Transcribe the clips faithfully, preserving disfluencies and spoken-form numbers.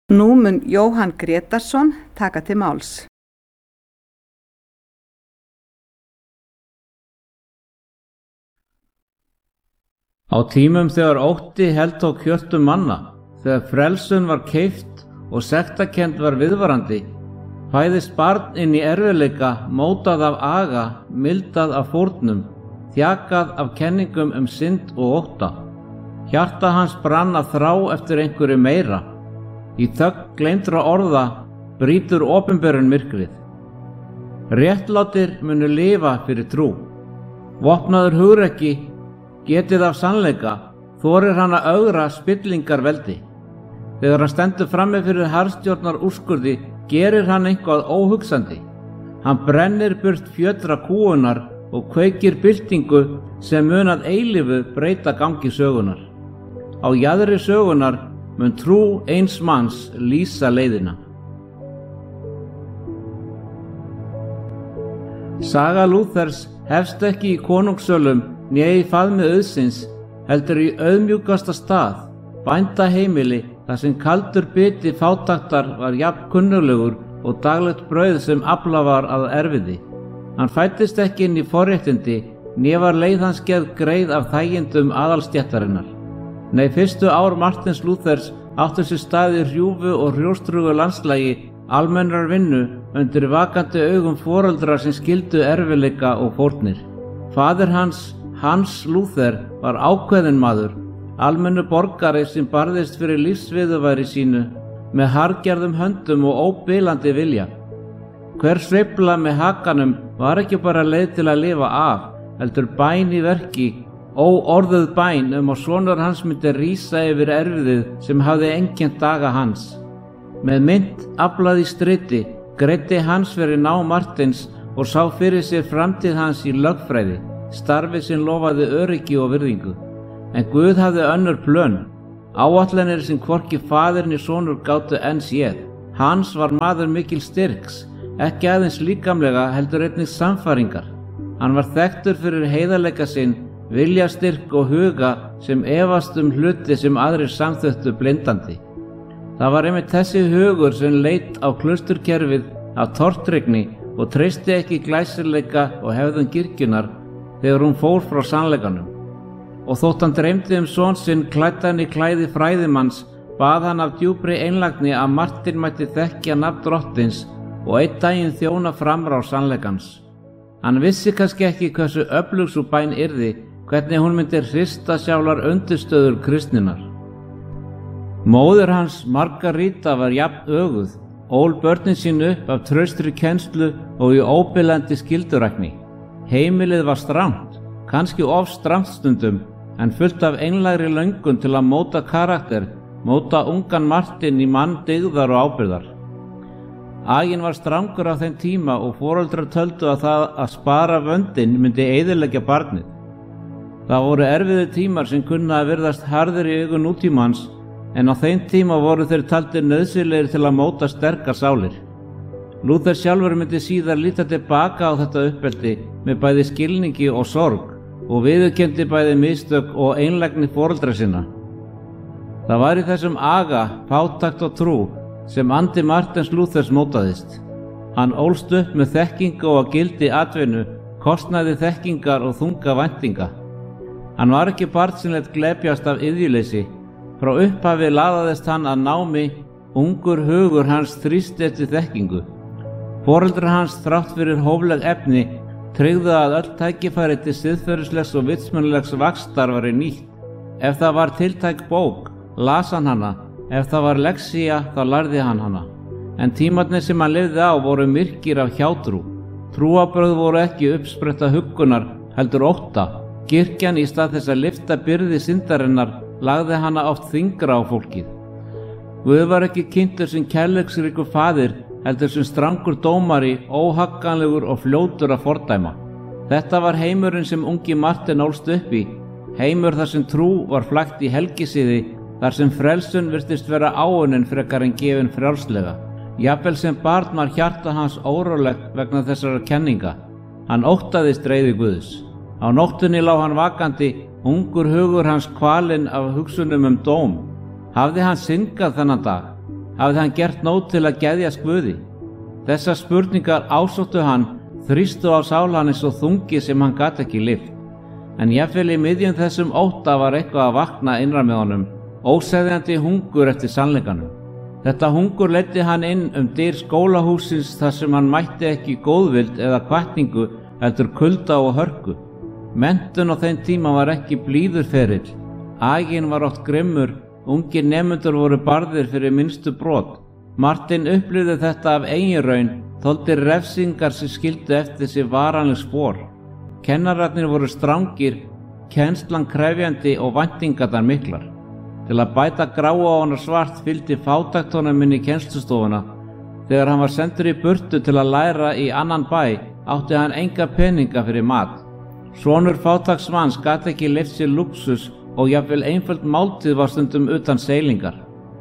Nú mun Jóhann Grétarsson taka til máls. Á tímum þegar ótti heltók hjörtum manna, þegar frelsun var keypt og sektarkennd var viðvarandi, fæðist barn inn í erfiðleika, mótað af aga, mildað af fórnum, þjakað af kenningum um synd og ótta. Hjarta hans brann að þrá eftir einhverju meira. Í þögn gleymdra orða brýtur opinberun myrkrið. Réttlátir munu lifa fyrir trú. Vopnaður hugrekki, getið af sannleika, þorir hann að ögra spillingar veldi. Þegar hann stendur frammi fyrir harðstjórnar úrskurði, gerir hann eitthvað óhugsandi. Hann brennir burt fjötra kúunar og kveikir byltingu sem mun að eilífu breyta gangi sögunar. Á jaðri sögunar mun trú eins manns lýsa leiðina. Saga Lúthers hefst ekki í konungssölum né í faðmi auðsins, heldur í auðmjúkasta stað, bændaheimili, þar sem kaldur biti fátæktar var jafn kunnuglegur og daglegt brauð sem afla var að erfiði. Hann fæddist ekki inn í forréttindi, né var leið hans gerð greið af þægindum aðalstéttarinnar. Nei, fyrstu ár Martins Lúthers áttu sér stað í hrjúfu og hrjóstrugu landslagi almennrar vinnu undir vakandi augum foreldra sem skildu erfiðleika og fórnir. Faðir hans, Hans Lúther, var ákveðinn maður, almennu borgari sem barðist fyrir lífsviðurværi sínu með harðgerðum höndum og óbilandi vilja. Hver sveifla með hakanum var ekki bara leið til að lifa af, heldur bæn í verki, óorðuð bæn um að sonur hans myndi rísa yfir erfiðið sem hafði einkennt daga hans. Með mynt aflað í striti greiddi Hans fyrir ná Martins og sá fyrir sér framtíð hans í lögfræði, starfi sem lofaði öryggi og virðingu. En Guð hafði önnur plön, áætlanir sem hvorki faðir né sonur gátu enn séð. Hans var maður mikil styrks, ekki aðeins líkamlega heldur einnig sannfæringar. Hann var þekktur fyrir heiðarleika sinn, viljastyrk og huga sem efast um hluti sem aðrir samþöktu blindandi. Það var einmitt þessi hugur sem leit á klausturkerfið af tortryggni og treysti ekki glæsileika og hefðun kirkjunnar þegar hún fór frá sannleikanum. Og þótt hann dreymdi um son sinn klæddan í klæði fræðimanns, bað hann af djúpri einlægni að Martin mætti þekkja nafn drottins og einn daginn þjóna framrá sannleikans. Hann vissi kannski ekki hversu öflug sú bæn yrði, hvernig hún myndi hrista sjálfar undirstöður kristninnar. Móðir hans, Margaríta, var jafn öguð, ól börnin sín upp af traustri kennslu og í óbilandi skyldurækni. Heimilið var strangt, kannski of strangt stundum, en fullt af einlægri löngun til að móta karakter, móta ungan Martin í mann dygðar og ábyrgðar. Aginn var strangur á þeim tíma og foreldrar töldu að það að spara vöndin myndi eyðileggja barnið. Það voru erfiðir tímar sem kunna að virðast harðir í augum nútímans, en á þeim tíma voru þeir taldir nauðsynlegir til að móta sterkar sálir. Lúther sjálfur myndi síðar líta tilbaka á þetta uppeldi með bæði skilningi og sorg og viðurkenndi bæði mistök og einlægni foreldra sinna. Það var í þessum aga, fátækt og trú sem andi Martins Lúthers mótaðist. Hann ólst upp með þekkingu og gildi atvinnu, kostnaði þekkingar og þunga væntinga. Hann var ekki barn sem lét glepjast af iðjuleysi. Frá upphafi laðaðist hann að námi, ungur hugur hans þrýsti eftir þekkingu. Foreldrar hans, þrátt fyrir hófleg efni, tryggðu að öll tækifæri til siðferðislegs og vitsmunalegs vaxtar væri nýtt. Ef það var tiltæk bók, las hann hana, ef það var lexía, þá lærði hann hana. En tímarnir sem hann lifði á voru myrkir af hjátrú. Trúarbrögð voru ekki uppspretta huggunar, heldur ótta. Kirkjan í stað þess að lyfta byrði syndarinnar lagði hana oft þyngra á fólkið. Guð var ekki kynntur sem kærleiksríkur faðir, heldur sem strangur dómari, óhagganlegur og fljótur að fordæma. Þetta var heimurinn sem ungi Martin ólst upp í, heimur þar sem trú var flækt í helgisiði, þar sem frelsun virtist vera áunin frekar en gefin frjálslega. Jafnvel sem barn var hjarta hans órólegt vegna þessara kenninga. Hann óttaðist reiði Guðs. Á nóttunni lá hann vakandi, ungur hugur hans kvalinn af hugsunum um dóm. Hafði hann syndgað þennan dag? Hafði hann gert nóg til að geðjast Guði? Þessar spurningar ásóttu hann, þrýstu á sál hann eins og þungi sem hann gat ekki lyft. En jafnvel í miðjum þessum ótta var eitthvað að vakna innra með honum, óseðjandi hungur eftir sannleikanum. Þetta hungur leiddi hann inn um dyr skólahúsins þar sem hann mætti ekki góðvild eða hvatningu heldur kulda og hörku. Menntun á þeim tíma var ekki blíður ferill. Aginn var oft grimmur, ungir nemendur voru barðir fyrir minnstu brot. Martin upplifði þetta af eigin raun, þoldi refsingar sem skildu eftir sig varanleg spor. Kennararnir voru strangir, kennslan krefjandi og væntingarnar miklar. Til að bæta gráa á hana svart fylgdi fátækt honum inn í kennslustofuna. Þegar hann var sendur í burtu til að læra í annan bæ, átti hann enga peninga fyrir mat. Sonur fátæksmanns gat ekki leyft sér luxus og jafnvel einföld máltíð var stundum utan seilingar.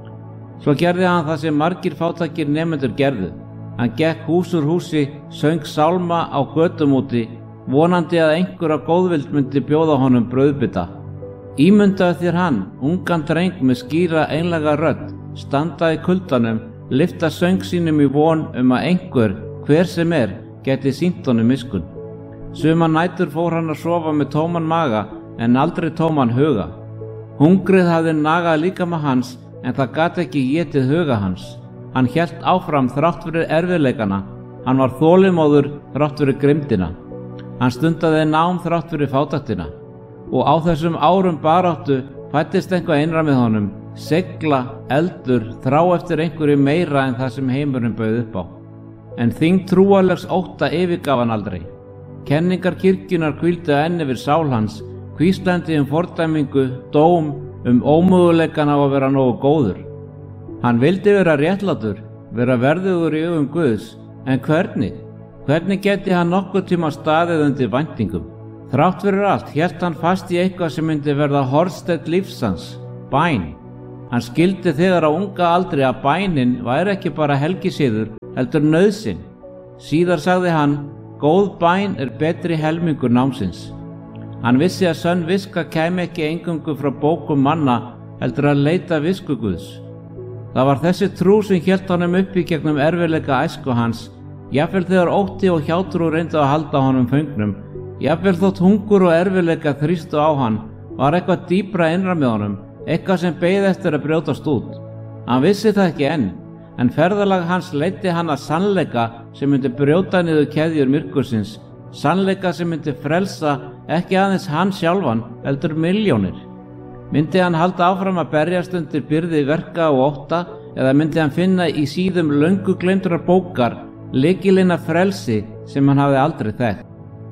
Svo gerði hann það sem margir fátækir nemendur gerðu. Hann gekk hús úr húsi, söng sálma á götum úti, vonandi að einhver af góðvild myndi bjóða honum brauðbita. Ímyndaðu þér hann, ungan dreng með skýra einlæga rödd, standa í kuldanum, lyfta söng sínum í von um að einhver, hver sem er, geti sýnt honum miskunn. Suma nætur fór hann að sofa með tóman maga en aldrei tóman huga. Hungrið hafði nagað líkama hans en það gat ekki étið huga hans. Hann hélt áfram þrátt fyrir erfiðleikana. Hann var þolinmóður þrátt fyrir grimmdina. Hann stundaði nám þrátt fyrir fátæktina. Og á þessum árum baráttu fæddist eitthvað innra með honum, segla, eldur, þrá eftir einhverju meira en það sem heimurinn bauð upp á. En þyngd trúarlegs ótta yfirgaf hann aldrei. Kenningar kirkjunnar hvíldu enn yfir sál hans, hvíslandi um fordæmingu, dóm, um ómöguleikann á að vera nógu góður. Hann vildi vera réttlátur, vera verðugur í augum Guðs, en hvernig? Hvernig geti hann nokkuð tíma staðið undir væntingum? Þrátt fyrir allt hélt hann fast í eitthvað sem myndi verða hornsteinn lífsans, bæn. Hann skildi þegar á unga aldri að bænin væri ekki bara helgisiður, heldur nauðsyn. Síðar sagði hann, góð bæn er betri helmingur námsins. Hann vissi að sönn viska kæmi ekki eingöngu frá bókum manna, heldur að leita visku Guðs. Það var þessi trú sem hélt honum uppi gegnum erfiðleika æsku hans, jafnvel þegar ótti og hjátrú reyndu að halda honum föngnum. Jafnvel þótt hungur og erfiðleika þrýstu á hann, var eitthvað dýpra innra með honum, eitthvað sem beið eftir að brjótast út. Hann vissi það ekki enn, en ferðalag hans leiddi hann að sannleika sem myndi brjóta niður keðjur myrkursins, sannleika sem myndi frelsa ekki aðeins hann sjálfan, heldur milljónir. Myndi hann halda áfram að berjast undir byrði verka og ótta, eða myndi hann finna í síðum löngu gleymdrar bókar lykilinn að frelsi sem hann hafði aldrei þekkt.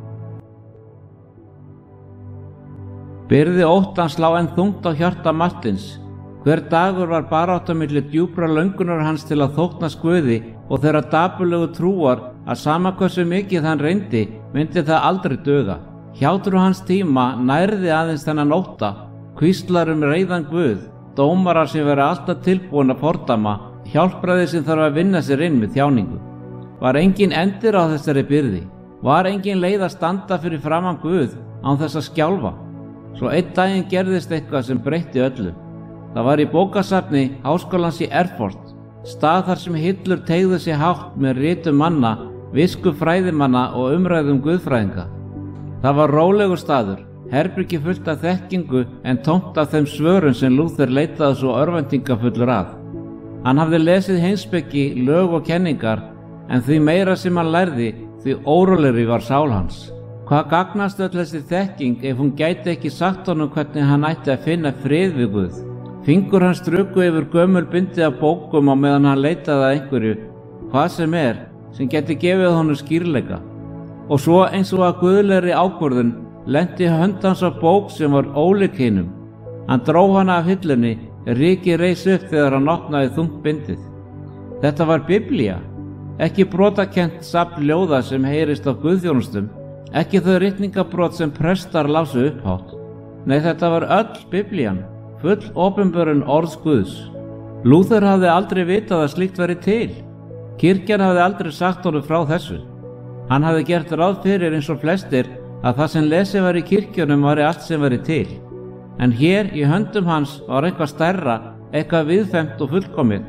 Byrði óttans lá enn þungt á hjarta Martins. Hver dagur var barátta milli djúpra löngunar hans til að þóknast Guði og þeirra dapurlegu trúar að sama hversu mikið hann reyndi, myndi það aldrei duga. Hjátrú hans tíma nærði aðeins þennan ótta, hvíslar um reiðan Guð, dómarar sem vera alltaf tilbúin að fordæma, hjálpræði sem þarf að vinna sér inn með þjáningu. Var engin endir á þessari byrði? Var engin leið að standa fyrir framan Guð án þess að skjálfa? Svo einn daginn gerðist eitthvað sem breytti öllu. Það var í bókasafni Háskólans í Erfurt, stað þar sem hillur teygðu sig hátt með ritum manna, visku fræðimanna og umræðum guðfræðinga. Það var rólegur staður, herbyrgi fullt af þekkingu en tómt af þeim svörum sem Lúther leitaði svo örvæntingafullur að. Hann hafði lesið heimspeki, lög og kenningar, en því meira sem hann lærði, því órólegri var sál hans. Hvað gagnast öll þessi þekking ef hún gæti ekki sagt honum hvernig hann ætti að finna frið við Guð? Fingur hans struku yfir gömul bindi af bókum á meðan hann leitaði að einhverju, hvað sem er, sem geti gefið honum skýrleika. Og svo eins og að guðlegri ákvörðun lenti hönd hans á bók sem var ólík hinum. Hann dró hana af hillunni, rykið reis upp þegar hann opnaði þungt bindið. Þetta var Biblía, ekki brotakent safn ljóða sem heyrist á guðþjónustum, ekki þau ritningabrot sem prestar lásu upphátt. Nei, þetta var öll Biblían, full opinberun orðs Guðs. Lúther hafði aldrei vitað að slíkt væri til. Kirkjan hafði aldrei sagt honum frá þessu. Hann hafði gert ráð fyrir eins og flestir að það sem lesið var í kirkjunum var allt sem væri til. En hér í höndum hans var eitthvað stærra, eitthvað viðfemt og fullkomið.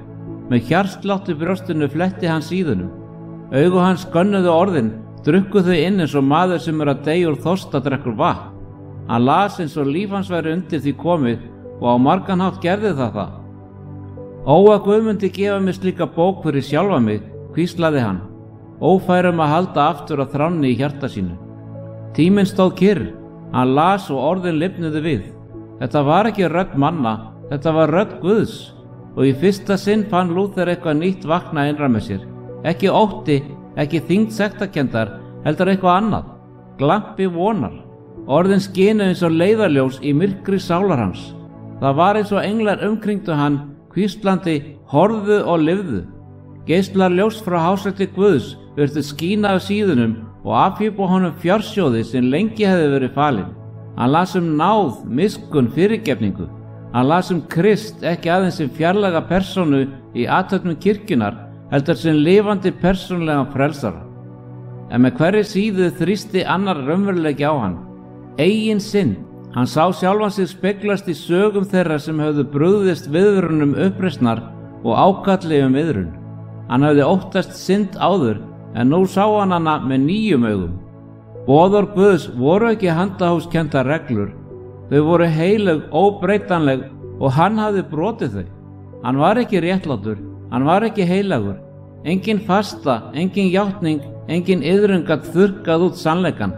Með hjartslátt í brjóstinu fletti hann síðunum. Augu hans skönnuðu orðin, drukku þau inn eins og maður sem er að deyja úr þorsta drekkur vatn. Hann las eins og líf hans væri undir því komið og á margan hátt gerði það það. Ó að Guð myndi gefa mér slíka bók fyrir sjálfa mig, hvíslaði hann, ófærum að halda aftur að þránni í hjarta sínu. Tíminn stóð kyrr, hann las og orðin lifnuðu við. Þetta var ekki rödd manna, þetta var rödd Guðs, og í fyrsta sinn fann Lúther eitthvað nýtt vakna innra með sér. Ekki ótti, ekki þyngd sektarkenndar, heldur eitthvað annað, glampi vonar. Orðin skinu eins og leiðarljós í myrkri sálar hans. Það var eins og englar umkringdu hann, hvíslandi, horfðu og lifðu. Geislar ljós frá hásætti Guðs virtu skína af síðunum og afhjúpa honum fjársjóði sem lengi hefði verið falinn. Hann las um náð, miskunn, fyrirgefningu. Hann las um Krist ekki aðeins sem fjarlæga persónu í athöfnum kirkjunar, heldur sem lifandi persónulegan frelsara. En með hverri síðu þrýsti annar raunveruleiki á hann. Eigin sinn. Hann sá sjálfan sig speglast í sögum þeirra sem höfðu brugðist viðvörunum uppreisnar og ákalli um iðrun. Hann hafði óttast synd áður, en nú sá hann hana með nýjum augum. Boðorð Guðs voru ekki handahófskendar reglur. Þau voru heilög, óbreytanleg og hann hafði brotið þau. Hann var ekki réttlátur, hann var ekki heilagur. Engin fasta, engin játning, engin iðrun gat þurrkað út sannleikann.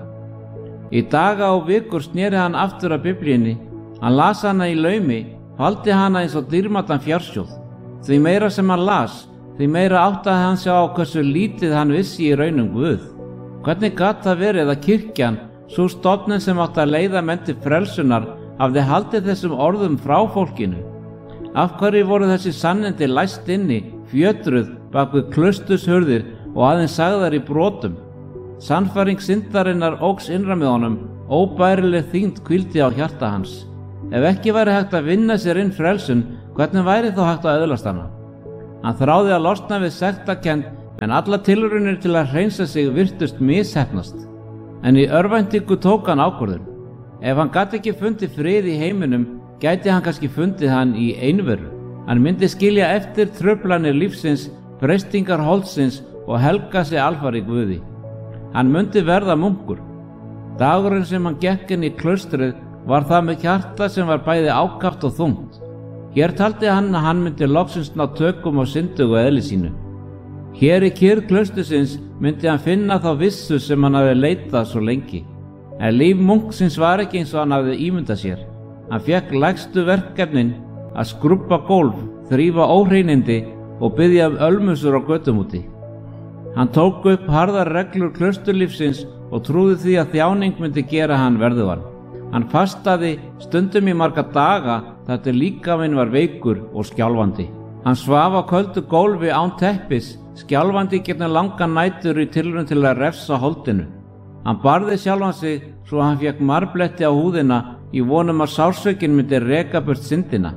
Í daga og vikur sneri hann aftur að Biblíunni. Hann las hana í laumi, faldi hana eins og dýrmætan fjársjóð. Því meira sem hann las, því meira áttaði hann sig á hversu lítið hann vissi í raunum Guð. Hvernig gat það verið að kirkjan, sú stofnun sem átti að leiða menn til frelsunar, hafði haldið þessum orðum frá fólkinu? Af hverju voru þessi sannindi læst inni, fjötruð bak við klaustushurðir og aðeins sagðar í brotum? Sannfæring syndarinnar óx innra með honum, óbærileg þyngd hvíldi á hjarta hans. Ef ekki væri hægt að vinna sér inn frelsun, hvernig væri þó hægt að öðlast hana? Hann þráði að losna við sektarkennd, en alla tilraunir til að hreinsa sig virtust misheppnast. En í örvæntingu tók hann ákvörðun. Ef hann gat ekki fundið frið í heiminum, gæti hann kannski fundið hann í einveru. Hann myndi skilja eftir truflanir lífsins, freistingar holdsins og helga sig alfarið Guði. Hann myndi verða munkur. Dagurinn sem hann gekk inn í klaustrið var það með hjarta sem var bæði ákaft og þungt. Hér taldi hann að hann myndi loksins ná tökum á syndugu eðli sínu. Hér í kyrrð klaustursins myndi hann finna þá vissu sem hann hafði leitað svo lengi. En líf munksins var ekki eins og hann hafði ímyndað sér. Hann fékk lægstu verkefnin að skrubba gólf, þrífa óhreinindi og biðja um ölmusur á götum úti. Hann tók upp harðar reglur klausturlífsins og trúði því að þjáning myndi gera hann verðugan. Hann fastaði stundum í marga daga þar til líkaminn var veikur og skjálfandi. Hann svaf á köldu gólfi án teppis, skjálfandi gegnum langan nætur í tilraun til að refsa holdinu. Hann barði sjálfan sig svo hann fékk marbletti á húðina í vonum að sársaukin myndi reka burt syndina.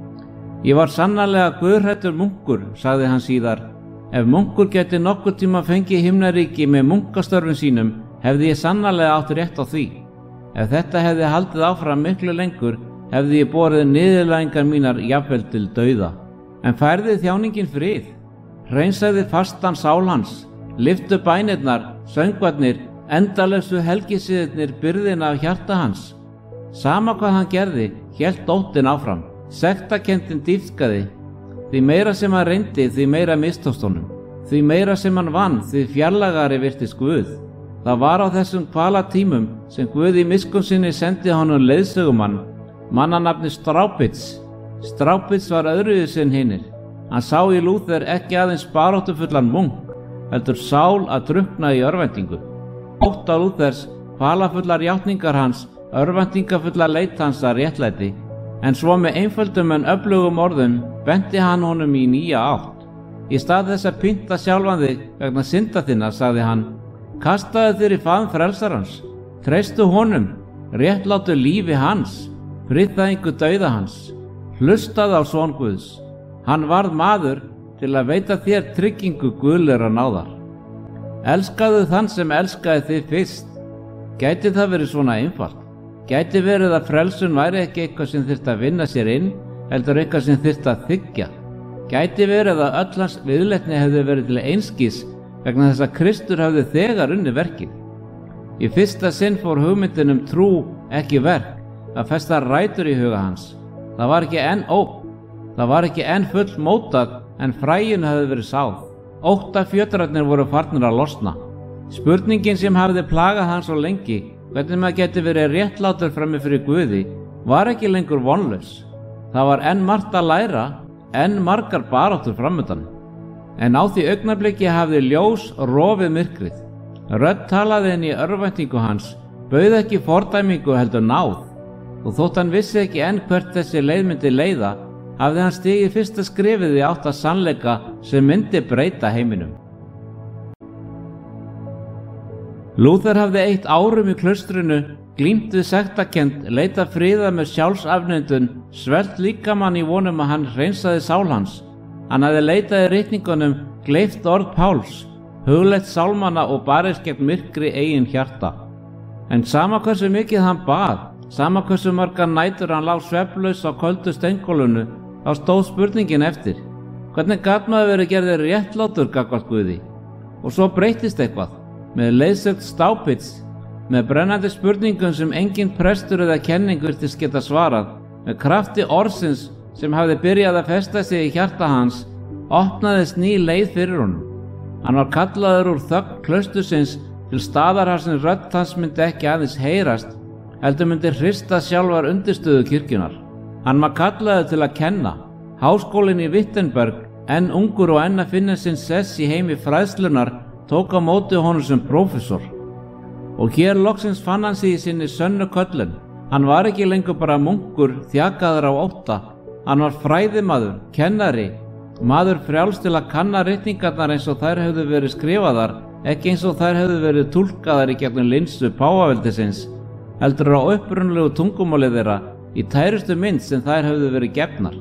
Ég var sannarlega guðhræddur munkur, sagði hann síðar. Ef munkur geti nokkur tíma fengið himnaríki með munkastörfum sínum, hefði ég sannarlega átt rétt á því. Ef þetta hefði haldið áfram miklu lengur, hefði ég borið niðurlægingar mínar jafnvel til dauða. En færði þjáningin frið, hreinsaði fastan sál hans, lyftu bænirnar, söngvarnir, endalausu helgisiðirnir byrðina af hjarta hans. Sama hvað hann gerði, hélt óttin áfram, sektarkenndin dýpkaði. Því meira sem hann reyndi, því meira mistókst honum. Því meira sem hann vann, því fjarlægari virtist Guð. Það var á þessum kvalatímum sem Guð í miskunn sinni sendi honum leiðsögumann, mannanafni Strápits. Strápits var öðruvísi en hinir. Hann sá í Lúther ekki aðeins baráttufullan munk, heldur sál að drukkna í örvæntingu. Ótta Lúthers, falafullar játningar hans, örvæntingafullar leit hans að réttlæti. En svo með einföldum en öflugum orðum benti hann honum í nýja átt. Í stað þess að pynta sjálfan þig vegna synda þinna, sagði hann, kastaðu þér í faðm frelsarans, treystu honum, réttlátu lífi hans, friðþægingu dauða hans, hlustaðu á son Guðs. Hann varð maður til að veita þér tryggingu guðlegra náðar. Elskaðu þann sem elskaði þig fyrst. Gæti það verið svona einfalt? Gæti verið að frelsun væri ekki eitthvað sem þyrfti að vinna sér inn, heldur eitthvað sem þyrfti að þiggja. Gæti verið að öll hans viðleitni hefði verið til einskis vegna þess að Kristur hefði þegar unnið verkið. Í fyrsta sinn fór hugmyndin um trú, ekki verk, að festa rætur í huga hans. Það var ekki enn ógn, það var ekki enn full mótað en fræin hefði verið sáð. Ótta fjötrarnir voru farnir að losna. Spurningin sem hafði plagað hans svo lengi, hvernig maður geti verið réttlátur frammi fyrir Guði, var ekki lengur vonlaus. Það var enn margt að læra, enn margar baráttur framundan. En á því augnabliki hafði ljós rofið myrkrið. Rödd talaði inn í örvæntingu hans, bauð ekki fordæmingu heldur náð. Og þótt hann vissi ekki enn hvert þessi leið myndi leiða, hafði hann stigið fyrsta skrefið í átt að sannleika sem myndi breyta heiminum. Lúther hafði eytt árum í klaustrinu, glímt við sektarkennd, leitað friðar með sjálfsafneitun, svelt líkamann í vonum að hann hreinsaði sál hans. Hann hafði leitað í ritningunum, gleypt orð Páls, hugleitt sálmana og barist gegn myrkri eigin hjarta. En sama hversu mikið hann bað, sama hversu margar nætur hann lá svefnlaus á köldu steingólfinu, þá stóð spurningin eftir. Hvernig gat maður verið gerður réttlátur gagnvart Guði? Og svo breyttist eitthvað, með leiðsögt stápits, með brennandi spurningum sem engin prestur eða kenning virtist geta svarað, með krafti orðsins sem hafði byrjað að festa sig í hjarta hans, opnaðist ný leið fyrir honum. Hann var kallaður úr þögn klaustursins til staðar þar sem rödd hans myndi ekki aðeins heyrast, heldur myndi hrista sjálfar undirstöðu kirkjunar. Hann var kallaður til að kenna. Háskólinn í Wittenberg, enn ungur og enn að finna sinn sess í heimi fræðslunar, tók á móti honum sem prófessor. Og hér loksins fann hann sig í sinni sönnu köllun. Hann var ekki lengur bara munkur, þjakaður á ótta. Hann var fræðimaður, kennari, maður frjáls til að kanna ritningarnar eins og þær hefðu verið skrifaðar, ekki eins og þær hefðu verið túlkaðar í gegnum linsu páfaveldisins, heldur á upprunalegu tungumáli þeirra, í tærustu mynd sem þær hefðu verið gefnar.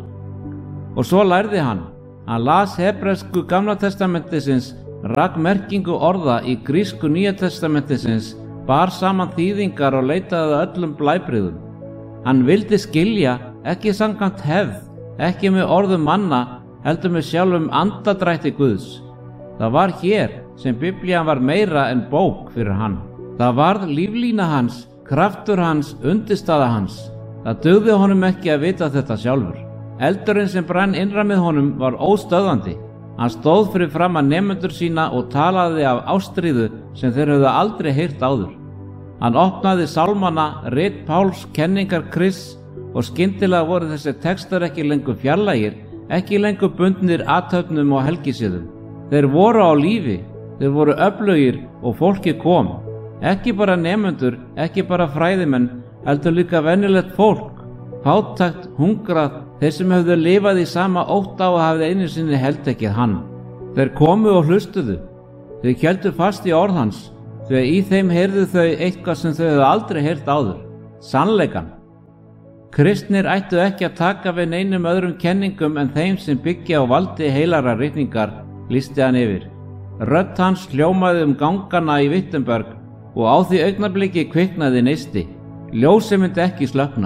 Og svo lærði hann. Hann las hebresku gamla testamentisins, rak merkingu orða í grísku nýja testamentisins, bar saman þýðingar og leitaði að öllum blæbrigðum. Hann vildi skilja, ekki samkvæmt hefð, ekki með orðum manna, heldur með sjálfum andadrætti Guðs. Það var hér sem Biblían var meira en bók fyrir hann. Það varð líflína hans, kraftur hans, undirstaða hans. Það dugði honum ekki að vita þetta sjálfur. Eldurinn sem brann innra með honum var óstöðvandi. Hann stóð fyrir fram að nemendur sína og talaði af ástríðu sem þeir höfðu aldrei heyrt áður. Hann opnaði sálmana, rit Páls, kenningar Krists og skyndilega voru þessi textar ekki lengur fjarlægir, ekki lengur bundnir athöfnum og helgisiðum. Þeir voru á lífi, þeir voru öflugir og fólki kom. Ekki bara nemendur, ekki bara fræðimenn, heldur líka venjulegt fólk, fátækt, hungrað, þeir sem höfðu lifað í sama ótta og hafði einu sinni heltekið hann. Þeir komu og hlustuðu, þeir héldu fast í orð hans, því að í þeim heyrðu þau eitthvað sem þau hefðu aldrei heyrt áður, sannleikan. Kristnir ættu ekki að taka við neinum öðrum kenningum en þeim sem byggja á valdi heilagra ritningar, lýsti hann yfir. Rödd hans hljómaði um gangana í Wittenberg og á því augnabliki kviknaði neisti. Ljósi myndi ekki slökna.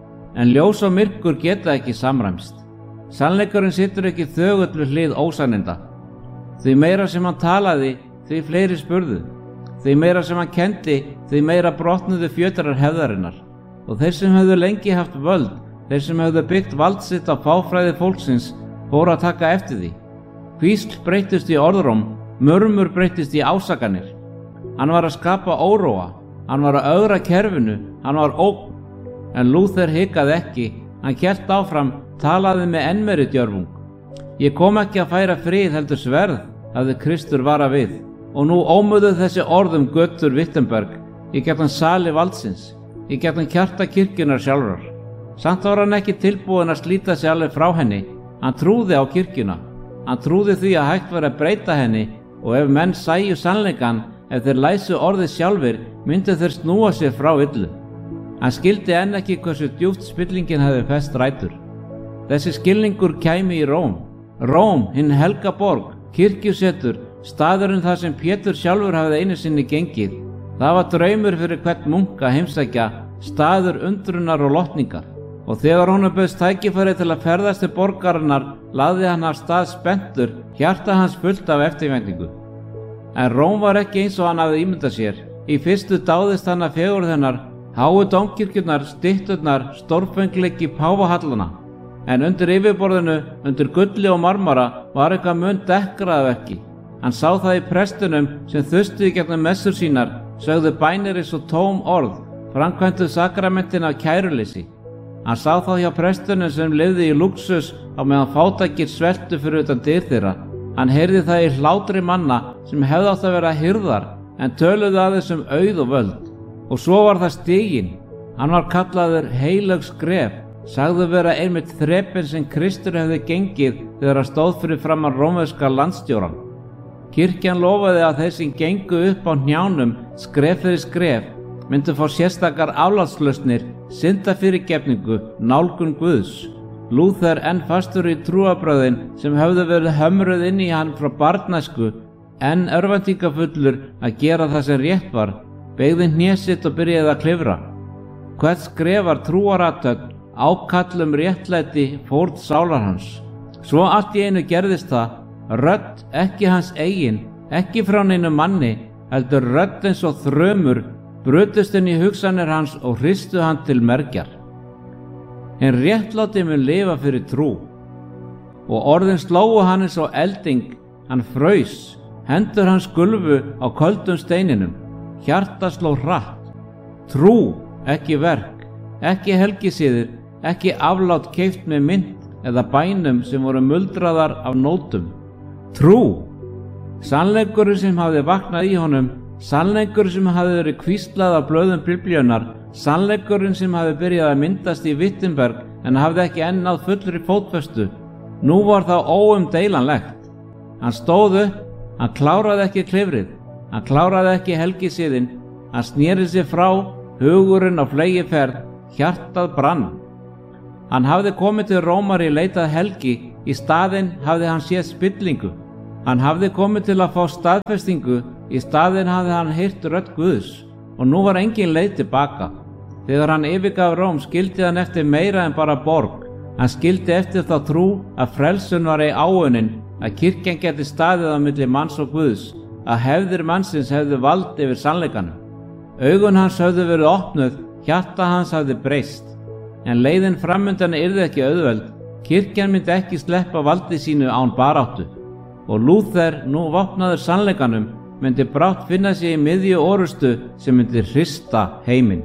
En ljós og myrkur geta ekki samræmst. Sannleikurinn situr ekki þögull við hlið ósanninda. Því meira sem hann talaði, því fleiri spurðu. Því meira sem hann kendi, því meira brotnuðu fjötrar hefðarinnar. Og þeir sem hefðu lengi haft völd, þeir sem hefðu byggt vald sitt á fáfræði fólksins, fóru að taka eftir því. Hvísl breyttist í orðróm, murmur breyttist í ásakanir. Hann var að skapa óróa, hann var að ögra kerfinu, hann var ógn. En Lúther hikaði ekki, hann hélt áfram, talaði með enn meiri djörfung. Ég kom ekki að færa frið heldur sverð, hafði Kristur varað við, og nú ómuðu þessi orðum götur Wittenberg, í gegnum sali valdsins, í gegnum hjarta kirkjunar sjálfrar. Samt var hann ekki tilbúinn að slíta sig alveg frá henni, hann trúði á kirkjuna, hann trúði því að hægt væri að breyta henni og ef menn sæju sannleikann, ef þeir læsu orðið sjálfir, myndu þeir snúa sér frá illu. Hann skildi enn ekki hversu djúpt spillingin hefði fest rætur. Þessi skilningur kæmi í Róm. Róm, hinn helga borg, kirkjusetur, staðurinn þar sem Pétur sjálfur hafði einu sinni gengið. Það var draumur fyrir hvern munk að heimsækja, staður undrunar og lotningar. og þegar honum bauðst tækifæri til að ferðast til borgarinnar lagði hann af stað spenntur, hjarta hans fullt af eftirvæntingu. En Róm var ekki eins og hann hafði ímyndað sér. Í fyrstu dáðist hann af fegurð hennar, háu dómkirkjurnar, stytturnar, stórfengleiki páfahallana. En undir yfirborðinu, undir gulli og marmara, var eitthvað mun dekkra af verki. Hann sá það í prestunum sem þustu í gegnum messur sínar, sögðu bænir eins og tóm orð, framkvæmdu sakramentin af kæruleysi. Hann sá það hjá prestunum sem lifði í luxus á meðan fátækir sveltu fyrir utan dyr þeirra. Hann heyrði það í hlátri manna sem hefði átt að vera hirðar en töluðu aðeins um auð og völd. Og svo var það stiginn. Hann var kallaður heilög skref, sagðu vera einmitt þrepin sem Kristur hefði gengið þegar hann stóð fyrir framan rómverska landstjóran. Kirkjan lofaði að þeir sem gengu upp á hnjánum skref fyrir skref myndu fá sérstakar aflátslausnir, syndafyrirgefningu, nálgun Guðs. Lúther enn fastur í trúarbrögðin sem höfðu verið hömruð inn í hann frá barnæsku, enn örvæntingafullur að gera það sem rétt var, beygði hné sitt og byrjaði að klifra. Hvert skrefar trúarathöfn, ákall um réttlæti fórn sálar hans. Svo allt í einu gerðist það, rödd ekki hans eigin, ekki frá neinu manni, heldur rödd eins og þrömur, brutust inn í hugsanir hans og hristu hann til mergjar. En réttláti mun lifa fyrir trú. Og orðin slógu hann eins og elding, hann fraus, hendur hans gulfu á köldum steininum, hjarta sló hratt. Trú, ekki verk, ekki helgisiðir, ekki aflát keypt með mynt eða bænum sem voru muldraðar af nótum. Trú, sannleikurinn sem hafði vaknað í honum, sannleikurinn sem hafði verið hvíslað af blöðum Biblíunnar, sannleikurinn sem hafði byrjað að myndast í Wittenberg en hafði ekki enn náð fullri fótfestu. Nú var það óumdeilanlegt. Hann stóð upp, hann kláraði ekki klifrið, hann kláraði ekki helgisiðinn, hann sneri sig frá, hugurinn á fleygiferð, hjartað brann. Hann hafði komið til Rómar í leitað helgi, í staðinn hafði hann séð spillingu. Hann hafði komið til að fá staðfestingu, í staðinn hafði hann heyrt rödd Guðs og nú var engin leið tilbaka. Þegar hann yfirgaf Róm skildi hann eftir meira en bara borg. Hann skildi eftir þá trú að frelsun var ei áunin, að kirkjan geti staðið á milli manns og Guðs, að hefðir mannsins hefðu vald yfir sannleikanum. Augun hans höfðu verið opnuð, hjarta hans hafði breyst. En leiðin framundan yrði ekki auðveld, kirkjan myndi ekki sleppa valdi sínu án baráttu. Og Lúther, nú vopnaður sannleikanum, myndi brátt finna sig í miðju orustu sem myndi hrista heiminn.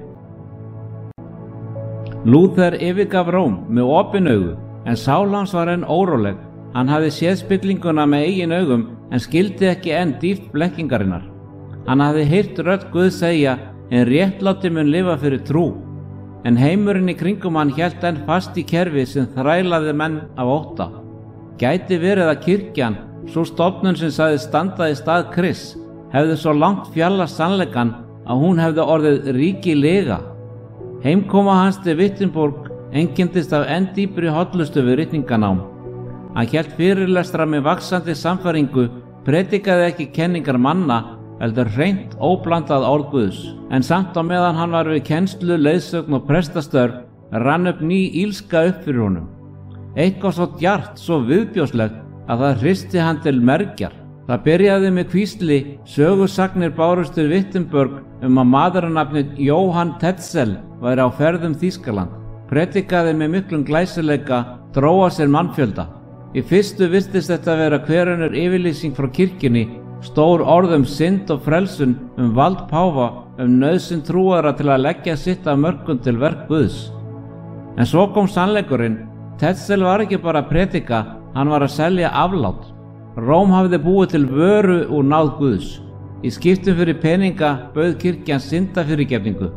Lúther yfirgaf Róm með opin augu, en sál hans var enn óróleg. Hann hafði séð spillinguna með eigin augum, en skildi ekki enn dýpt blekkingarinnar. Hann hafði heyrt rödd Guð segja, en réttláti mun lifa fyrir trú. En heimurinn í kringum hann hélt enn fast í kerfi sem þrælaði menn af ótta. Gæti verið að kirkjan, svo stofnun sem sagði standa í stað Krists, hefði svo langt fjallast sannleikann að hún hefði orðið ríkilega. Heimkoma hans til Wittenberg einkenndist af enn dýpri hollustu við ritninganám. Hann hélt fyrirlestra með vaxandi samfæringu, predikaði ekki kenningar manna, heldur hreint óblandað orð Guðs. En samt á meðan hann var við kennslu, leiðsögn og prestastörf, rann upp ný ílska upp fyrir honum. Eitthvað svo djart, svo viðbjóðslegt að það hristi hann til mergjar. Það byrjaði með hvísli, sögusagnir bárust til Wittenberg um að maðuranafnið Johann Tetzel væri á ferðum Þýskaland. Predikaði með miklum glæsileika, dróa sér mannfjölda. Í fyrstu virtist þetta vera hver önnur yfirlýsing frá kirkjunni, stór orð um synd og frelsun, um vald páfa, um nauðsyn trúara til að leggja sitt af mörkum til verk Guðs. En svo kom sannleikurinn. Tetzel var ekki bara að predika, hann var að selja aflát. Róm hafði búið til vöru úr náð Guðs. Í skiptum fyrir peninga bauð kirkjan syndafyrirgefningu.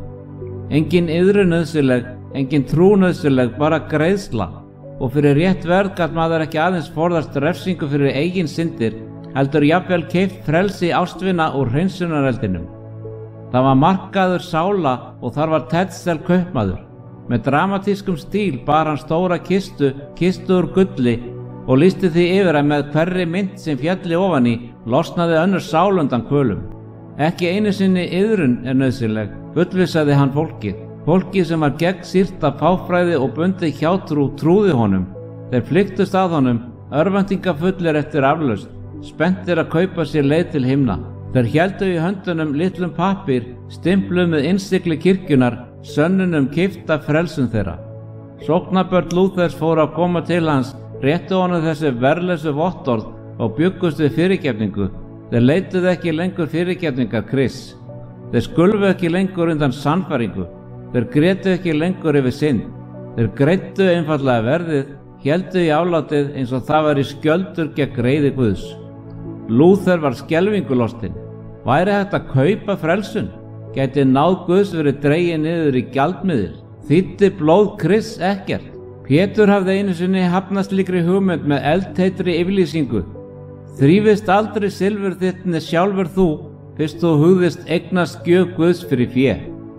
Engin iðrun nauðsynleg, engin trú nauðsynleg, bara greiðsla. Og fyrir rétt verð gat maður ekki aðeins forðast refsingu fyrir eigin syndir, heldur jafnvel keypt frelsi ástvina úr hreinsunareldinum. Það var markaður sála og þar var Tetzel kaupmaður. Með dramatískum stíl bar hann stóra kistu, kistu úr gulli, og lýsti því yfir að með hverri mynt sem fjalli ofan í losnaði önnur sál undan kvölum. Ekki einu sinni iðrun er nauðsynleg, fullvissaði hann fólkið. Fólki sem var gegnsýrt af fáfræði og bundið hjátrú trúði honum. Þeir flykktust að honum, örvæntingafullir eftir aflausn, spenntir að kaupa sér leið til himna. Þeir héldu í höndunum litlum pappír, stimpluð með innsigli kirkjunar, sönnunum keypta frelsun þeirra. Sóknarbörn Lúthers fóru að koma til hans, réttu honum þessi verðlausu vottorð og bjuggust við fyrirgefningu. Þeir leituðu ekki lengur fyrirgefningar Krists. Þeir skulfu ekki lengur undan sannfæringu. Þeir grétu ekki lengur yfir synd. Þeir greiddu einfaldlega verðið, héldu í aflátið eins og það væri skjöldur gegn reiði Guðs. Lúther var skelfingulostinn. Væri hægt að kaupa frelsun? Gæti náð Guðs verið dregið niður í gjaldmiðil? Þýddi blóð Krists ekkert? Pétur hafði einu sinni hafnað slíkri hugmynd með eldheitri yfirlýsingu. Þrífist aldrei silfur þitt né sjálfur þú, fyrst þú hugðist eignast gjöf Guðs fyrir fé.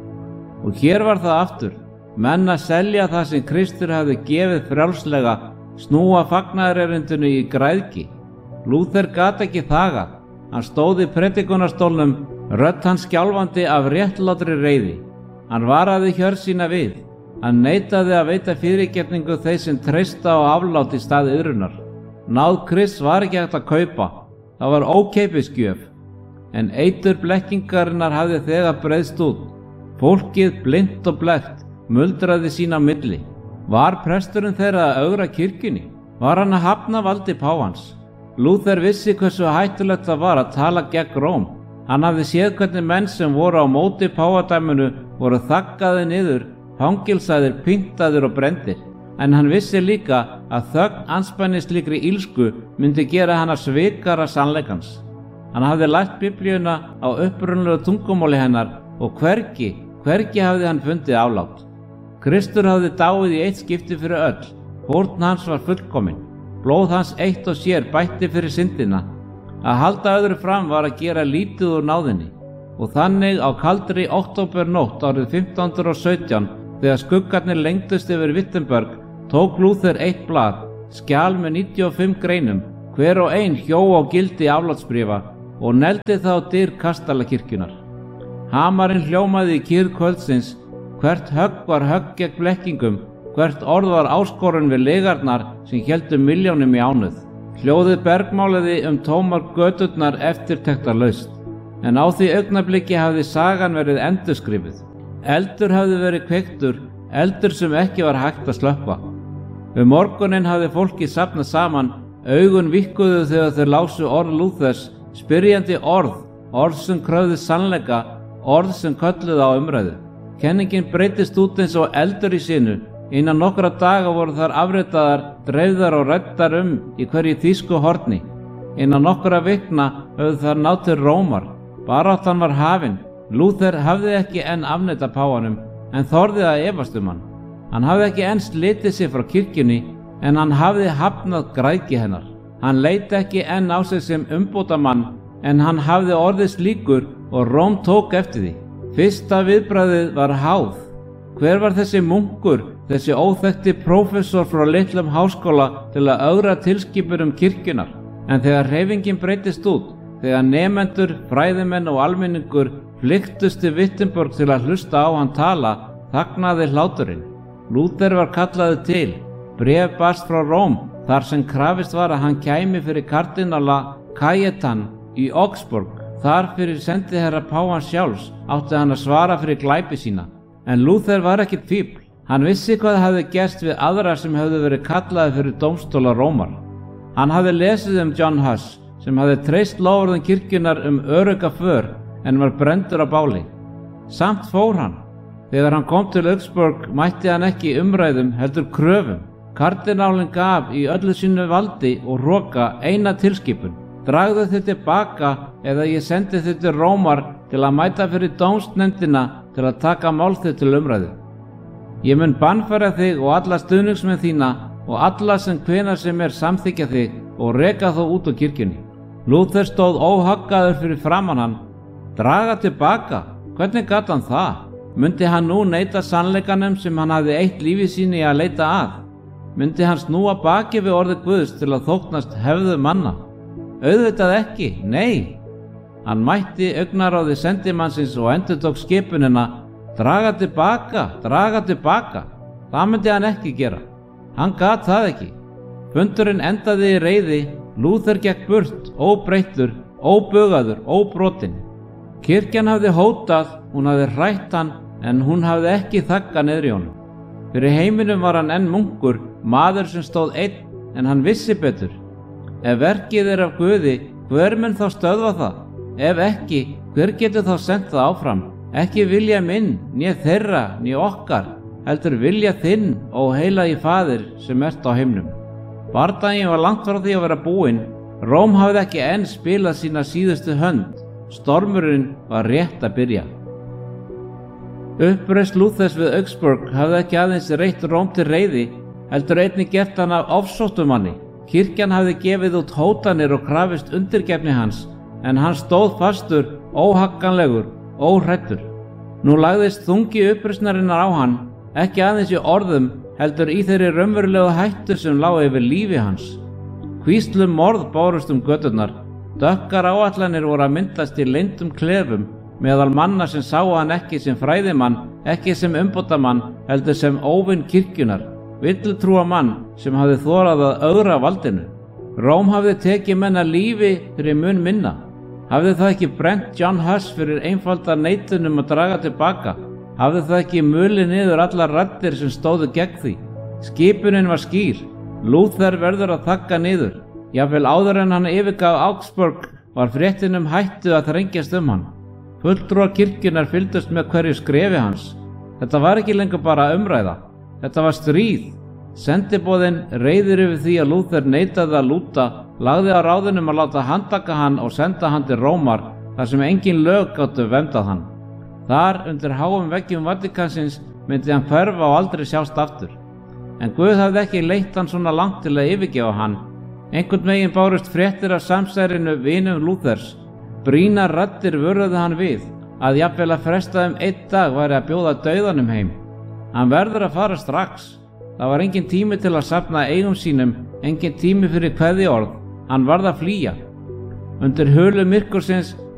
Og hér var það aftur, menn að selja það sem Kristur hafði gefið frjálslega, snúa fagnaðarerindinu í græðgi. Lúther gat ekki þagað. Hann stóð í predikunarstólnum, rödd hans skjálfandi af réttlátri reiði. Hann varaði hjörð sína við. Hann neitaði að veita fyrirgefningu þeir sem treysta á aflát í stað iðrunar. Náð Krists var ekki hægt að kaupa. Það var ókeypis gjöf. En eitur blekkingarinnar hafði þegar breiðst út. Fólkið, blint og blekkt, muldraði sín á milli. Var presturinn þeirra að ögra kirkjunni? Var hann að hafna valdi páfans? Lúther vissi hversu hættulegt það var að tala gegn Róm. Hann hafði séð hvernig menn sem voru á móti páfadæminu voru þaggaði niður, fangilsaðir, pyntaðir og brendir. En hann vissi líka að þögn andspænis slíkri ílsku myndi gera hana svikara sannleikans. Hann hafði lært Biblíuna á upprunalegu tungumáli hennar og hvergi, hvergi hafði hann fundið aflát. Kristur hafði dáið í eitt skipti fyrir öll. Fórn hans var fullkomin. Blóð hans eitt og sér bætti fyrir syndina. Að halda öðru fram var að gera lítið úr náðinni. Og þannig á kaldri októbernótt árið fimmtán hundruð og sautján, þegar skuggarnir lengdust yfir Wittenberg, tók Lúther eitt blað, skjal með níutíu og fimm greinum, hver og ein hjó á gildi aflátsbréfa og neldi það á dyr kastalakirkjunar. Hamarinn hljómaði í kyrrð kvöldsins, hvert högg var högg gegn blekkingum, hvert orð var áskorun við legarnar sem héldu milljónum í ánuð. Hljóðið bergmáliði um tómar göturnar eftirtektarlaust, en á því augnabliki hafði sagan verið endurskrifuð. Eldur hafði verið kveiktur, eldur sem ekki var hægt að slökkva. Um morguninn hafði fólki safnað saman, augun vikkuðu þegar þeir lásu orð Lúthers, spyrjandi orð, orð sem kröfðu sannleika, orð sem kölluðu á umræðu. Kenningin breytist út eins og eldur í sinu. Innan nokkra daga voru þar afritaðar, dreifðar og ræddar um í hverju þýsku horni. Innan nokkra vikna höfðu þar náð til Rómar. Baráttan var hafin. Lúther hafði ekki enn afneitað páfanum, en þorði að efast um hann. Hann hafði ekki enn slitið sig frá kirkjunni, en hann hafði hafnað græðgi hennar. Hann leit ekki enn á sig sem umbótamann, en hann hafði orðið slíkur og Róm tók eftir því. Fyrsta viðbragðið var háð. Hver var þessi munkur, þessi óþekkti prófessor frá litlum háskóla til að ögra tilskipur um kirkjunar? En þegar hreyfingin breytist út, þegar nemendur, fræðimenn og almenningur flykktust til Wittenberg til að hlusta á hann tala, þagnaði hláturinn. Lúther var kallaður til. Bréf barst frá Róm, þar sem krafist var að hann kæmi fyrir kardinala Cajetan í Augsburg. Þar fyrir sendiherra páfans sjálfs átti hann að svara fyrir glæpi sína. En Lúther var ekkert fífl. Hann vissi hvað hafði gerst við aðra sem hefðu verið kallaði fyrir dómstóla Rómar. Hann hafði lesið um John Huss, sem hafði treyst loforðum kirkjunar um örugga för en var brenndur á báli. Samt fór hann. Þegar hann kom til Augsburg mætti hann ekki umræðum heldur kröfum. Kardinálinn gaf í öllu sínu valdi og hroka eina tilskipun. Dragðu þið tilbaka eða ég sendi þið til Rómar til að mæta fyrir dómsnefndina til að taka mál þið til umræðu. Ég mun bannfæra þig og alla stuðningsmenn þína og alla sem hvenær sem er samþykkja þig og reka þá út á kirkjunni. Lúther stóð óhaggaður fyrir framan hann. Draga tilbaka? Hvernig gat hann það? Mundi hann nú neita sannleikanum sem hann hafði eitt lífi síni að leita að? Mundi hann snúa baki við orði Guðs til að þóknast hefðu manna? Auðvitað ekki, nei. Hann mætti augnaráði sendimannsins og endurtók skipunina: Draga tilbaka, draga tilbaka. Það myndi hann ekki gera. Hann gat það ekki. Fundurinn endaði í reiði. Lúther gekk burt, óbreyttur, óbugaður, óbrotinn. Kirkjan hafði hótað, hún hafði hrætt hann, en hún hafði ekki þaggað niður í honum. Fyrir heiminum var hann enn munkur, maður sem stóð einn, en hann vissi betur. Ef verkið er af Guði, hver mun þá stöðva það? Ef ekki, hver getur þá sent það áfram? Ekki vilja minn, né þeirra, né okkar, heldur vilja þinn, ó heilagi Faðir sem ert á himnum. Bardaginn var langt frá því að vera búinn. Róm hafði ekki enn spilað sína síðustu hönd. Stormurinn var rétt að byrja. Uppreisn Lúthers við Augsburg hafði ekki aðeins reitt Róm til reiði, heldur einnig gert hann af ofsóttumanni. Kirkjan hafði gefið út hótanir og krafist undirgefni hans, en hann stóð fastur, óhagganlegur, óhræddur. Nú lagðist þungi uppreisnarinnar á hann, ekki aðeins í orðum, heldur í þeirri raunverulegu hættu sem lá yfir lífi hans. Hvíslum morð bárust um göturnar. Dökkar áætlanir voru að myndast í leyndum klefum meðal manna sem sáu hann ekki sem fræðimann, ekki sem umbótamann, heldur sem óvin kirkjunar, villtrúa mann sem hafði þorað að ögra valdinu. Róm hafði tekið menn að lífi fyrir mun minna. Hafði það ekki brent John Huss fyrir einfalda neitunum að draga tilbaka? Hafði það ekki mulið niður allar raddir sem stóðu gegn því? Skipunin var skýr. Lúther verður að þagga niður. Jafnvel áður en hann yfirgaf Augsburg var fréttin um hættu að þrengjast um hann. Fulltrúar kirkjunnar fylgdust með hverju skrefi hans. Þetta var ekki lengur bara umræða. Þetta var stríð. Sendiboðinn, reiðir yfir því að Lúther neitaði að lúta, lagði á ráðunum að láta handtaka hann og senda hann til Rómar, þar sem engin lög gátu verndað hann. Þar, undir háum veggjum Vatikansins, myndi hann hverfa og aldrei sjást aftur. En Guð hafði ekki leitt hann svona langt til að yfirgefa hann. Einhvern veginn bárust fréttir af samsærinu vinum Lúthers. Brýnar raddir vöruðu hann við, að jafnvel að fresta um einn dag væri að bjóða dauðanum heim. Hann verður að fara strax. Það var engin tími til að safna eigum sínum, engin tími fyrir kveðjuorð. Hann varð að flýja. Undir hölu myrkursins